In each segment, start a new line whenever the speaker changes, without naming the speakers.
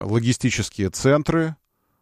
логистические центры.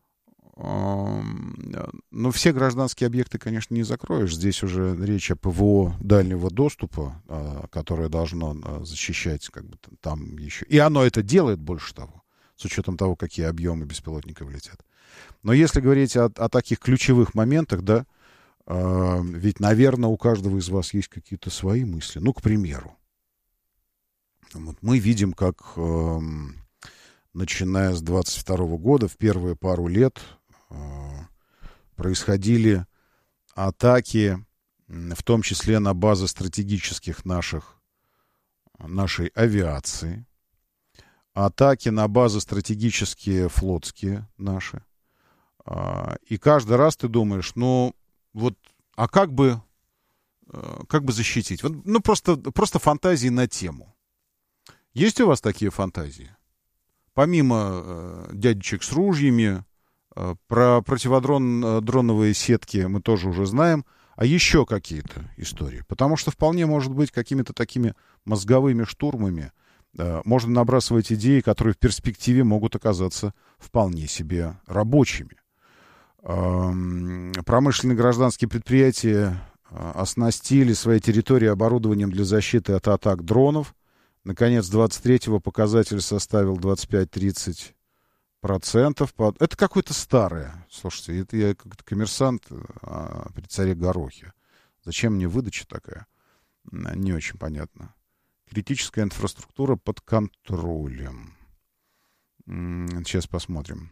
Но все гражданские объекты, конечно, не закроешь. Здесь уже речь о ПВО дальнего доступа, которое должно защищать как бы там еще. И оно это делает, больше того, с учетом того, какие объемы беспилотников летят. Но если говорить о таких ключевых моментах, да, ведь, наверное, у каждого из вас есть какие-то свои мысли. Ну, к примеру, вот мы видим, как, начиная с 22 года, в первые пару лет происходили атаки, в том числе на базы стратегических нашей авиации, атаки на базы стратегические флотские наши. И каждый раз ты думаешь, ну, вот, а как бы защитить? Вот, ну, просто фантазии на тему. Есть у вас такие фантазии? Помимо дядечек с ружьями, про противодроновые сетки мы тоже уже знаем, а еще какие-то истории. Потому что вполне может быть какими-то такими мозговыми штурмами можно набрасывать идеи, которые в перспективе могут оказаться вполне себе рабочими. Промышленные гражданские предприятия оснастили свои территории оборудованием для защиты от атак дронов. Наконец, 23-го показатель составил 25-30%. Это какое-то старое. Слушайте, это я как-то коммерсант при царе Горохе. Зачем мне выдача такая? Не очень понятно. Критическая инфраструктура под контролем. Сейчас посмотрим.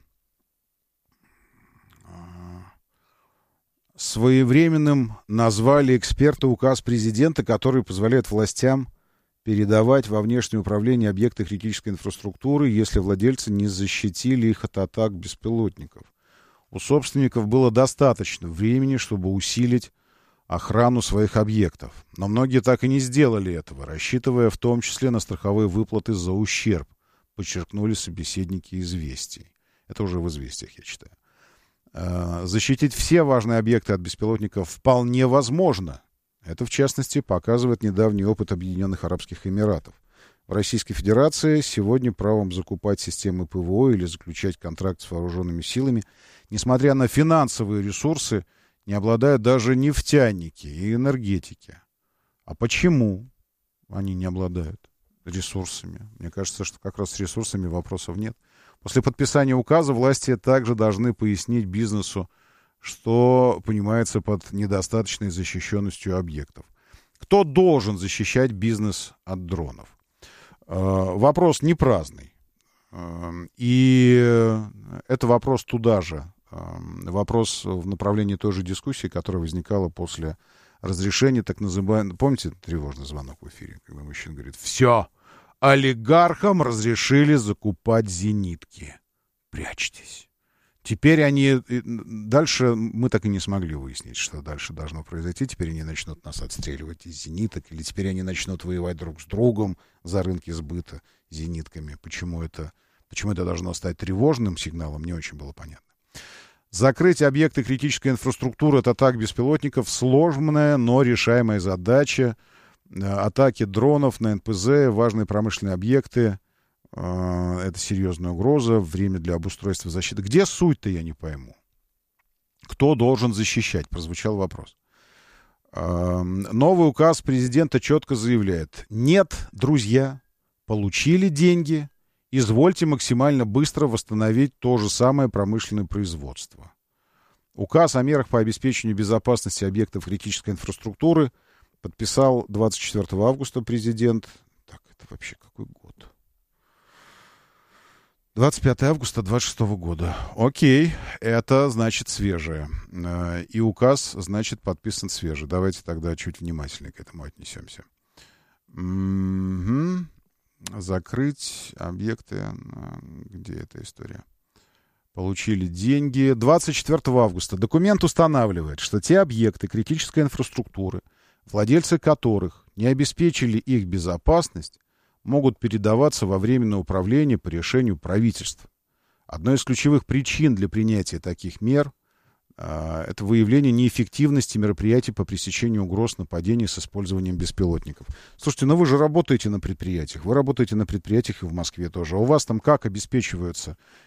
Своевременным назвали эксперты указ президента, который позволяет властям передавать во внешнее управление объекты критической инфраструктуры, если владельцы не защитили их от атак беспилотников. У собственников было достаточно времени, чтобы усилить охрану своих объектов. Но многие так и не сделали этого, рассчитывая в том числе на страховые выплаты за ущерб, подчеркнули собеседники «Известий». Это уже в «Известиях», я читаю. Защитить все важные объекты от беспилотников вполне возможно. Это, в частности, показывает недавний опыт Объединенных Арабских Эмиратов. В Российской Федерации сегодня правом закупать системы ПВО или заключать контракт с вооруженными силами, несмотря на финансовые ресурсы, не обладают даже нефтяники и энергетики. А почему они не обладают ресурсами? Мне кажется, что как раз с ресурсами вопросов нет. После подписания указа власти также должны пояснить бизнесу, что понимается под недостаточной защищенностью объектов. Кто должен защищать бизнес от дронов? Вопрос не праздный. И это вопрос туда же. Вопрос в направлении той же дискуссии, которая возникала после разрешения так называемого... Помните тревожный звонок в эфире, когда мужчина говорит: все, олигархам разрешили закупать зенитки. Прячьтесь. Теперь они... Дальше мы так и не смогли выяснить, что дальше должно произойти. Теперь они начнут нас отстреливать из зениток, или теперь они начнут воевать друг с другом за рынки сбыта зенитками. Почему это должно стать тревожным сигналом, не очень было понятно. Закрыть объекты критической инфраструктуры от атак беспилотников — сложная, но решаемая задача. Атаки дронов на НПЗ, важные промышленные объекты — это серьезная угроза. Время для обустройства защиты. Где суть-то, я не пойму. Кто должен защищать? Прозвучал вопрос. Новый указ президента четко заявляет: нет, друзья, получили деньги, извольте максимально быстро восстановить то же самое промышленное производство. Указ о мерах по обеспечению безопасности объектов критической инфраструктуры подписал 24 августа президент. Так, это вообще какой год? 25 августа 26 года. Окей, это значит свежее. И указ, значит, подписан свежий. Давайте тогда чуть внимательнее к этому отнесемся. Закрыть объекты. Где эта история? Получили деньги. 24 августа. Документ устанавливает, что те объекты критической инфраструктуры, владельцы которых не обеспечили их безопасность, могут передаваться во временное управление по решению правительства. Одной из ключевых причин для принятия таких мер Это выявление неэффективности мероприятий по пресечению угроз нападений с использованием беспилотников. Слушайте, ну вы же работаете на предприятиях. Вы работаете на предприятиях и в Москве тоже. А у вас там как обеспечиваются